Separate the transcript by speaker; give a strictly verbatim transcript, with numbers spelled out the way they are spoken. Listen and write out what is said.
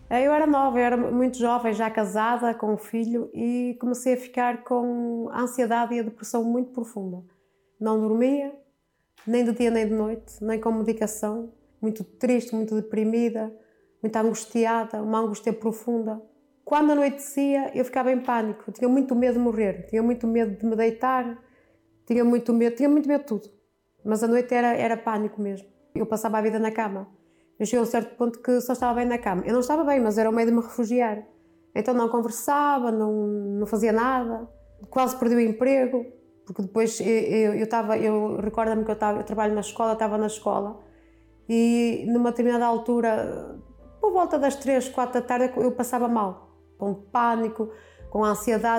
Speaker 1: Eu era nova, eu era muito jovem, já casada, com um filho, e comecei a ficar com a ansiedade e a depressão muito profunda. Não dormia, nem de dia nem de noite, nem com medicação, muito triste, muito deprimida, muito angustiada, uma angústia profunda. Quando anoitecia, eu ficava em pânico, tinha muito medo de morrer, tinha muito medo de me deitar, tinha muito medo, tinha muito medo de tudo. Mas a noite era, era pânico mesmo. Eu passava a vida na cama. Eu cheguei a um certo ponto que só estava bem na cama. Eu não estava bem, mas era o medo de me refugiar. Então não conversava, não, não fazia nada, quase perdi o emprego, porque depois eu, eu, eu, estava, eu recordo-me que eu, estava, eu trabalho na escola, estava na escola, e numa determinada altura, por volta das três, quatro da tarde, eu passava mal, com pânico, com ansiedade.